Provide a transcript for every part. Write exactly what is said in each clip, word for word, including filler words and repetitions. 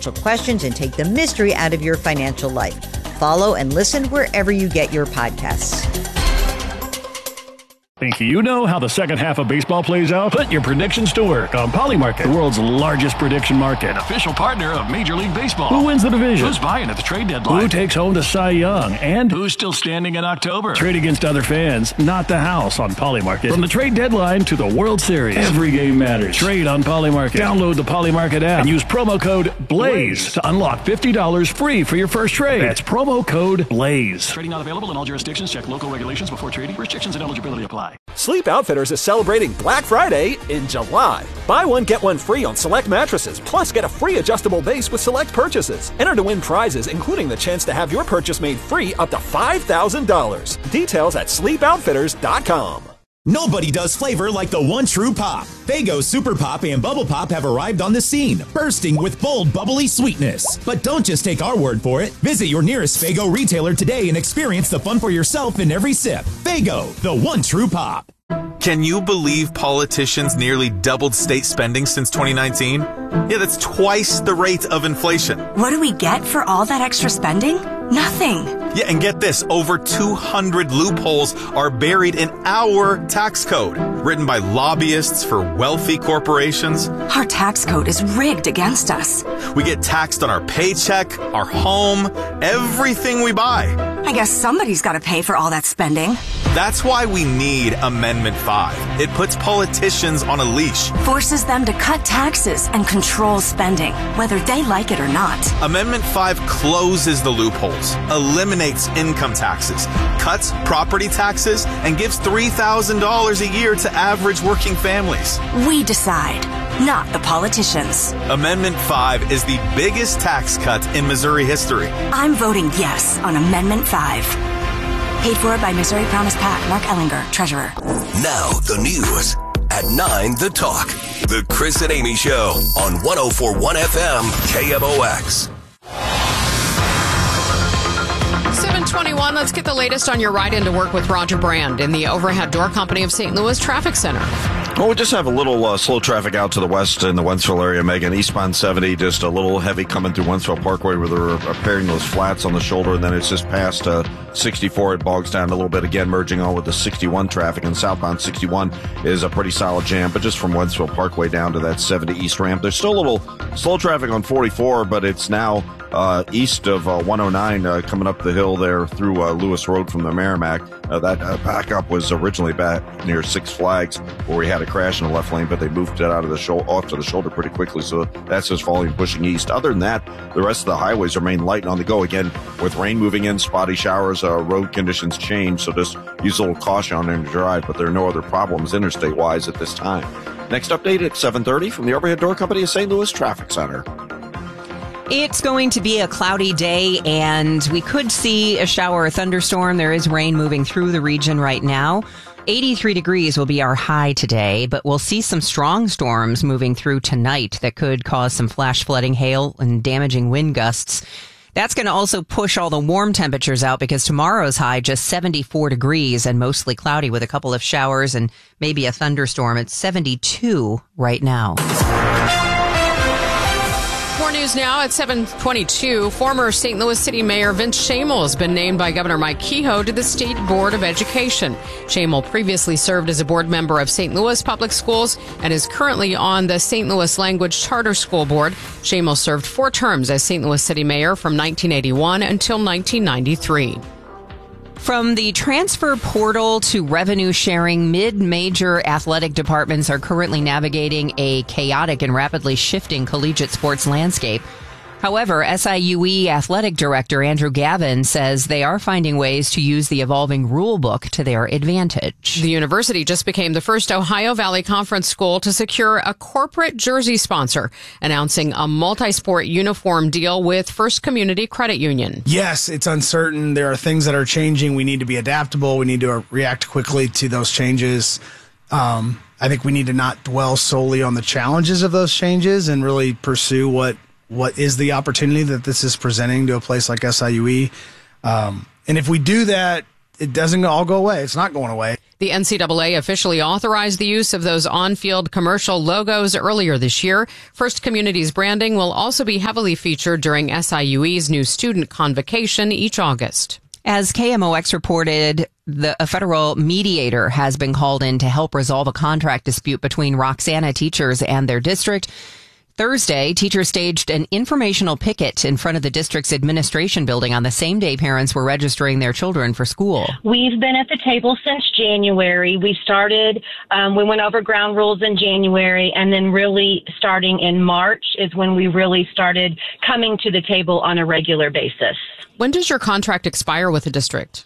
financial questions and take the mystery out of your financial life. Follow and listen wherever you get your podcasts. Think you know how the second half of baseball plays out? Put your predictions to work on Polymarket, the world's largest prediction market. Official partner of Major League Baseball. Who wins the division? Who's buying at the trade deadline? Who takes home the Cy Young? And who's still standing in October? Trade against other fans, not the house on Polymarket. From the trade deadline to the World Series, every game matters. Trade on Polymarket. Download the Polymarket app and use promo code BLAZE to unlock fifty dollars free for your first trade. That's promo code BLAZE. Trading not available in all jurisdictions. Check local regulations before trading. Restrictions and eligibility apply. Sleep Outfitters is celebrating Black Friday in July. Buy one, get one free on select mattresses, plus get a free adjustable base with select purchases. Enter to win prizes, including the chance to have your purchase made free up to five thousand dollars. Details at sleep outfitters dot com. Nobody does flavor like the one true pop. Faygo Super Pop and Bubble Pop have arrived on the scene, bursting with bold, bubbly sweetness. But don't just take our word for it. Visit your nearest Faygo retailer today and experience the fun for yourself in every sip. Faygo, the one true pop. Can you believe politicians nearly doubled state spending since twenty nineteen? Yeah, that's twice the rate of inflation. What do we get for all that extra spending? Nothing. Yeah, and get this, over two hundred loopholes are buried in our tax code, written by lobbyists for wealthy corporations. Our tax code is rigged against us. We get taxed on our paycheck, our home, everything we buy. I guess somebody's got to pay for all that spending. That's why we need Amendment five. It puts politicians on a leash. Forces them to cut taxes and control spending, whether they like it or not. Amendment five closes the loopholes, eliminates income taxes, cuts property taxes, and gives three thousand dollars a year to average working families. We decide, not the politicians. Amendment five is the biggest tax cut in Missouri history. I'm voting yes on Amendment five. Paid for by Missouri Promise PAC. Mark Ellinger, Treasurer. Now the news at nine, The Talk. The Chris and Amy Show on one oh four point one F M K M O X. seven twenty-one, let's get the latest on your ride into work with Roger Brand in the Overhead Door Company of Saint Louis Traffic Center. Well, we just have a little uh, slow traffic out to the west in the Wentzville area, Megan. Eastbound seventy, just a little heavy coming through Wentzville Parkway where they're repairing those flats on the shoulder, and then it's just past uh, sixty-four. It bogs down a little bit again, merging on with the sixty-one traffic, and southbound sixty-one is a pretty solid jam, but just from Wentzville Parkway down to that seventy East ramp. There's still a little slow traffic on forty-four, but it's now uh, east of uh, one oh nine uh, coming up the hill there through uh, Lewis Road from the Merrimack. Uh, that uh, backup was originally back near Six Flags where we had a crash in the left lane, but they moved it out of the shoulder, off to the shoulder pretty quickly, so that's just volume pushing east. Other than that, the rest of the highways remain light and on the go. Again, with rain moving in, spotty showers, uh, road conditions change, so just use a little caution on your drive, but there are no other problems interstate-wise at this time. Next update at seven thirty from the Overhead Door Company of Saint Louis Traffic Center. It's going to be a cloudy day, and we could see a shower or thunderstorm. There is rain moving through the region right now. eighty-three degrees will be our high today, but we'll see some strong storms moving through tonight that could cause some flash flooding, hail, and damaging wind gusts. That's going to also push all the warm temperatures out because tomorrow's high just seventy-four degrees and mostly cloudy with a couple of showers and maybe a thunderstorm. It's seventy-two right now. More news now at seven twenty-two. Former Saint Louis City Mayor Vince Schoemel has been named by Governor Mike Kehoe to the State Board of Education. Schoemel previously served as a board member of Saint Louis Public Schools and is currently on the Saint Louis Language Charter School Board. Schoemel served four terms as Saint Louis City Mayor from nineteen eighty-one until nineteen ninety-three. From the transfer portal to revenue sharing, mid-major athletic departments are currently navigating a chaotic and rapidly shifting collegiate sports landscape. However, S I U E Athletic Director Andrew Gavin says they are finding ways to use the evolving rule book to their advantage. The university just became the first Ohio Valley Conference school to secure a corporate jersey sponsor, announcing a multi-sport uniform deal with First Community Credit Union. Yes, it's uncertain. There are things that are changing. We need to be adaptable. We need to react quickly to those changes. Um, I think we need to not dwell solely on the challenges of those changes and really pursue what what is the opportunity that this is presenting to a place like S I U E. Um, and if we do that it doesn't all go away. It's not going away. The N C double A officially authorized the use of those on-field commercial logos earlier this year. First Communities branding will also be heavily featured during S I U E's new student convocation each August. As K M O X reported, the, a federal mediator has been called in to help resolve a contract dispute between Roxana teachers and their district. Thursday, teachers staged an informational picket in front of the district's administration building on the same day parents were registering their children for school. We've been at the table since January. We started, um, we went over ground rules in January, and then really starting in March is when we really started coming to the table on a regular basis. When does your contract expire with the district?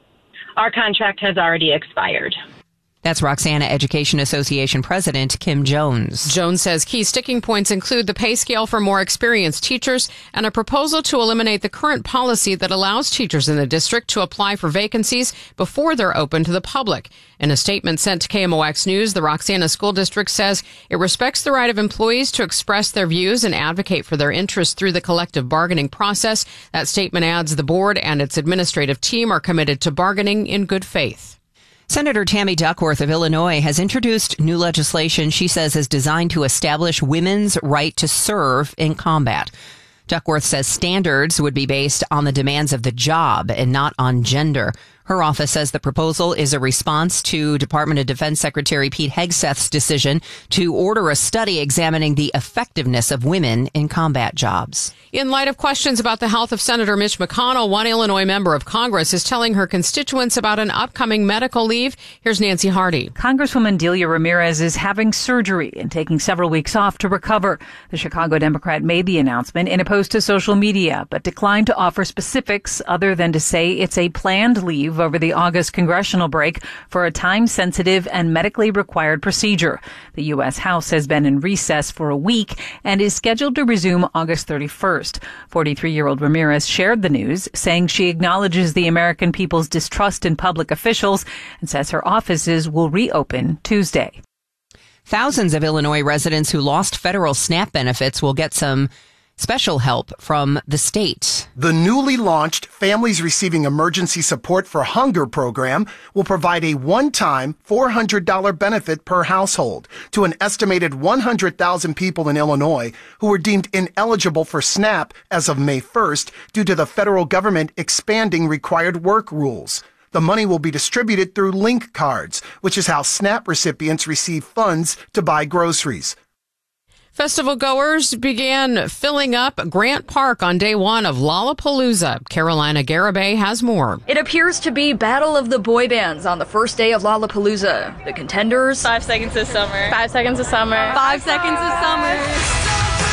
Our contract has already expired. That's Roxana Education Association President Kim Jones. Jones says key sticking points include the pay scale for more experienced teachers and a proposal to eliminate the current policy that allows teachers in the district to apply for vacancies before they're open to the public. In a statement sent to K M O X News, the Roxana School District says it respects the right of employees to express their views and advocate for their interests through the collective bargaining process. That statement adds the board and its administrative team are committed to bargaining in good faith. Senator Tammy Duckworth of Illinois has introduced new legislation she says is designed to establish women's right to serve in combat. Duckworth says standards would be based on the demands of the job and not on gender. Her office says the proposal is a response to Department of Defense Secretary Pete Hegseth's decision to order a study examining the effectiveness of women in combat jobs. In light of questions about the health of Senator Mitch McConnell, one Illinois member of Congress is telling her constituents about an upcoming medical leave. Here's Nancy Hardy. Congresswoman Delia Ramirez is having surgery and taking several weeks off to recover. The Chicago Democrat made the announcement in a post to social media, but declined to offer specifics other than to say it's a planned leave over the August congressional break for a time-sensitive and medically required procedure. The U S House has been in recess for a week and is scheduled to resume August thirty-first. forty-three-year-old Ramirez shared the news, saying she acknowledges the American people's distrust in public officials and says her offices will reopen Tuesday. Thousands of Illinois residents who lost federal SNAP benefits will get some special help from the state. The newly launched Families Receiving Emergency Support for Hunger program will provide a one-time four hundred dollars benefit per household to an estimated one hundred thousand people in Illinois who were deemed ineligible for SNAP as of May first due to the federal government expanding required work rules. The money will be distributed through link cards, which is how SNAP recipients receive funds to buy groceries. Festival goers began filling up Grant Park on day one of Lollapalooza. Carolina Garibay has more. It appears to be Battle of the Boy Bands on the first day of Lollapalooza. The contenders: Five Seconds of Summer. Five Seconds of Summer. Five Seconds of Summer.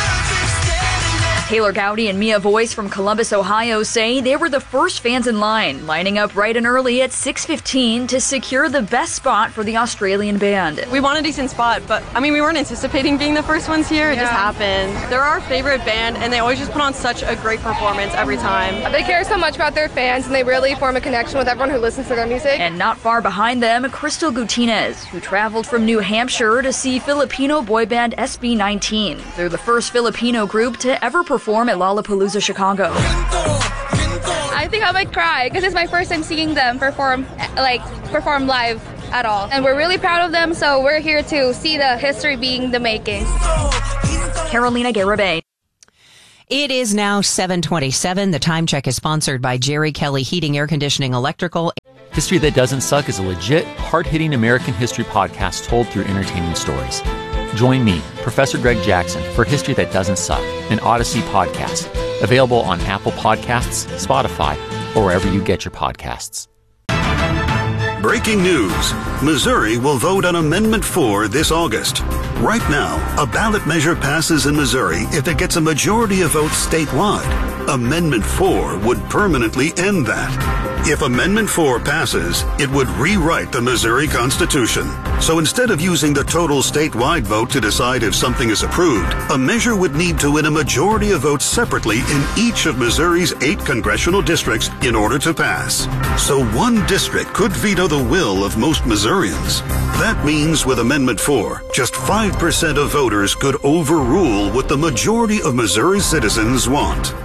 Taylor Gowdy and Mia Voice from Columbus, Ohio say they were the first fans in line, lining up bright and early at six fifteen to secure the best spot for the Australian band. We want a decent spot, but I mean, we weren't anticipating being the first ones here. It yeah. just happened. They're our favorite band, and they always just put on such a great performance every time. They care so much about their fans, and they really form a connection with everyone who listens to their music. And not far behind them, Crystal Gutierrez, who traveled from New Hampshire to see Filipino boy band S B nineteen. They're the first Filipino group to ever perform perform at Lollapalooza Chicago. I think I might cry because it's my first time seeing them perform, like perform live at all, and we're really proud of them. So we're here to see the history being the making. Carolina Garibay. It is now seven twenty-seven. The time check is sponsored by Jerry Kelly Heating, Air Conditioning, Electrical. History That Doesn't Suck is a legit, hard-hitting American history podcast told through entertaining stories. Join me, Professor Greg Jackson, for History That Doesn't Suck, an Odyssey podcast. Available on Apple Podcasts, Spotify, or wherever you get your podcasts. Breaking news. Missouri will vote on Amendment four this August. Right now, a ballot measure passes in Missouri if it gets a majority of votes statewide. Amendment four would permanently end that. If Amendment four passes, it would rewrite the Missouri Constitution. So instead of using the total statewide vote to decide if something is approved, a measure would need to win a majority of votes separately in each of Missouri's eight congressional districts in order to pass. So one district could veto the will of most Missourians. That means with Amendment four, just five percent of voters could overrule what the majority of Missouri citizens want.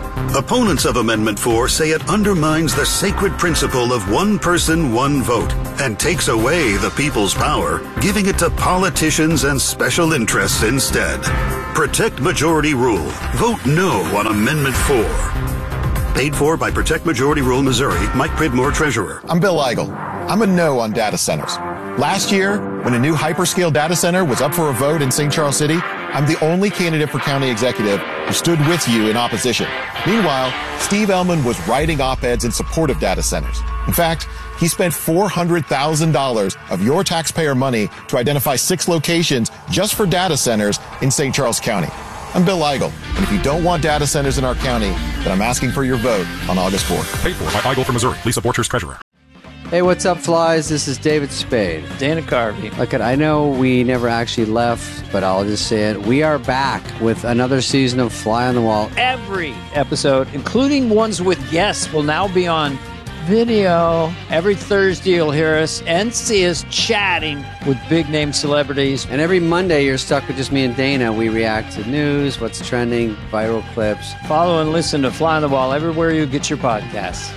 Opponents of Amendment four say it undermines the sacred principle of one person, one vote, and takes away the people's power, giving it to politicians and special interests instead. Protect Majority Rule. Vote no on Amendment four. Paid for by Protect Majority Rule Missouri. Mike Pridmore, Treasurer. I'm Bill Eigel. I'm a no on data centers. Last year, when a new hyperscale data center was up for a vote in Saint Charles City, I'm the only candidate for county executive who stood with you in opposition. Meanwhile, Steve Ellman was writing op-eds in support of data centers. In fact, he spent four hundred thousand dollars of your taxpayer money to identify six locations just for data centers in Saint Charles County. I'm Bill Eigel, and if you don't want data centers in our county, then I'm asking for your vote on August fourth. Paid for by Eigel for Missouri. Lisa Borchers, Treasurer. Hey, what's up, flies? This is David Spade. Dana Carvey. Look, I know we never actually left, but I'll just say it. We are back with another season of Fly on the Wall. Every episode, including ones with guests, will now be on video. Every Thursday, you'll hear us and see us chatting with big-name celebrities. And every Monday, you're stuck with just me and Dana. We react to news, what's trending, viral clips. Follow and listen to Fly on the Wall everywhere you get your podcasts.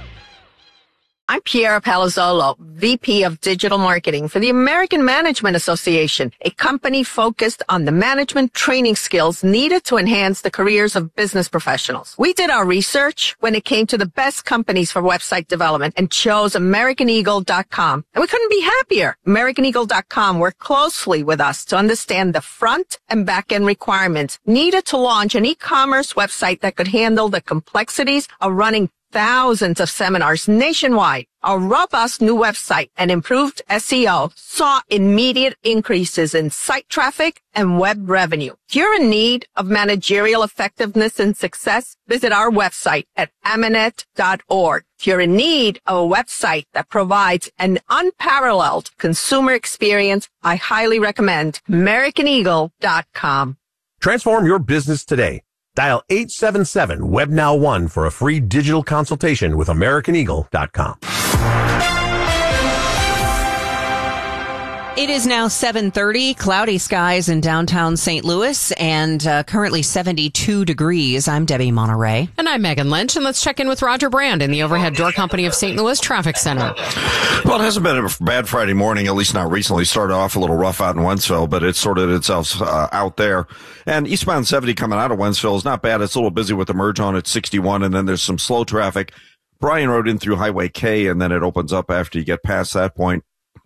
I'm Piera Palazzolo, V P of Digital Marketing for the American Management Association, a company focused on the management training skills needed to enhance the careers of business professionals. We did our research when it came to the best companies for website development and chose American Eagle dot com. And we couldn't be happier. American Eagle dot com worked closely with us to understand the front and back end requirements needed to launch an e-commerce website that could handle the complexities of running thousands of seminars nationwide. Our robust new website and improved S E O saw immediate increases in site traffic and web revenue. If you're in need of managerial effectiveness and success, visit our website at amanet dot org. If you're in need of a website that provides an unparalleled consumer experience, I highly recommend American Eagle dot com. Transform your business today. Dial eight seven seven web now one for a free digital consultation with American Eagle dot com. It is now seven thirty, cloudy skies in downtown Saint Louis, and uh, currently seventy-two degrees. I'm Debbie Monterey. And I'm Megan Lynch, and let's check in with Roger Brand in the Overhead Door Company of Saint Louis Traffic Center. Well, it hasn't been a bad Friday morning, at least not recently. Started off a little rough out in Wentzville, but it's sorted itself uh, out there. And eastbound seventy coming out of Wentzville is not bad. It's a little busy with the merge on at sixty-one, and then there's some slow traffic. Bryan Road in through Highway K, and then it opens up after you get past that point.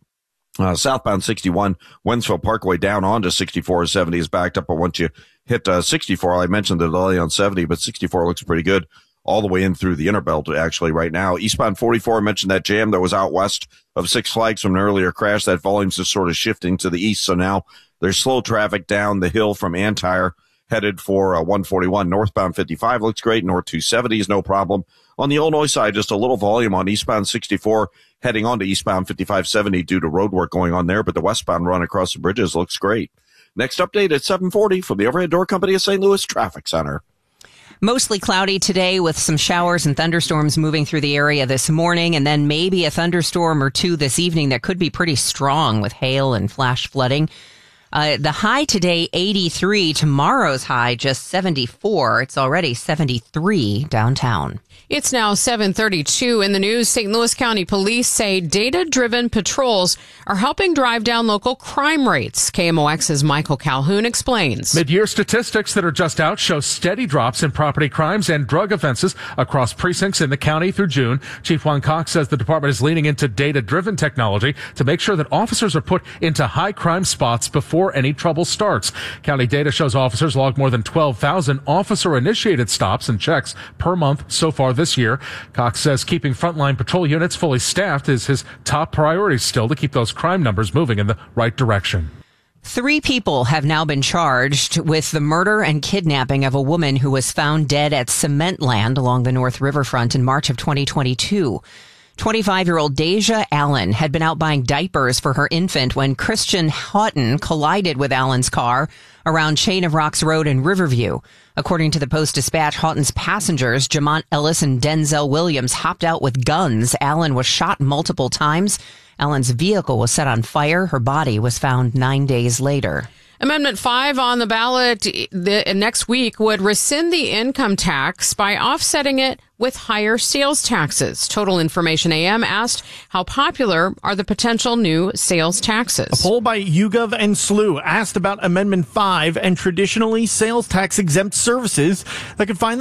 Uh, southbound sixty-one, Wentzville Parkway down onto sixty-four. seventy is backed up, but once you hit uh, sixty-four, I mentioned the delay on seventy, but sixty-four looks pretty good all the way in through the Interbelt, actually, right now. Eastbound forty-four, I mentioned that jam that was out west of Six Flags from an earlier crash. That volume's just sort of shifting to the east, so now there's slow traffic down the hill from Antire, headed for uh, one forty-one. Northbound fifty-five looks great. North two seventy is no problem. On the Illinois side, just a little volume on eastbound sixty-four, heading on to eastbound fifty-five seventy due to road work going on there, but the westbound run across the bridges looks great. Next update at seven forty from the Overhead Door Company of Saint Louis Traffic Center. Mostly cloudy today with some showers and thunderstorms moving through the area this morning, and then maybe a thunderstorm or two this evening that could be pretty strong with hail and flash flooding. Uh, the high today, eighty-three. Tomorrow's high, just seventy-four. It's already seventy-three downtown. It's now seven thirty-two. In the news, Saint Louis County Police say data-driven patrols are helping drive down local crime rates. K M O X's Michael Calhoun explains. Mid-year statistics that are just out show steady drops in property crimes and drug offenses across precincts in the county through June. Chief Juan Cox says the department is leaning into data-driven technology to make sure that officers are put into high-crime spots before any trouble starts. County data shows officers logged more than twelve thousand officer-initiated stops and checks per month so far this year. Cox says keeping frontline patrol units fully staffed is his top priority still to keep those crime numbers moving in the right direction. Three people have now been charged with the murder and kidnapping of a woman who was found dead at Cement Land along the North Riverfront in March of twenty twenty-two. twenty-five-year-old Deja Allen had been out buying diapers for her infant when Christian Houghton collided with Allen's car around Chain of Rocks Road in Riverview. According to the Post-Dispatch, Houghton's passengers, Jamont Ellis and Denzel Williams, hopped out with guns. Allen was shot multiple times. Allen's vehicle was set on fire. Her body was found nine days later. Amendment five on the ballot the, next week would rescind the income tax by offsetting it with higher sales taxes. Total Information A M asked how popular are the potential new sales taxes. A poll by YouGov and S L U asked about Amendment five and traditionally sales tax exempt services that could find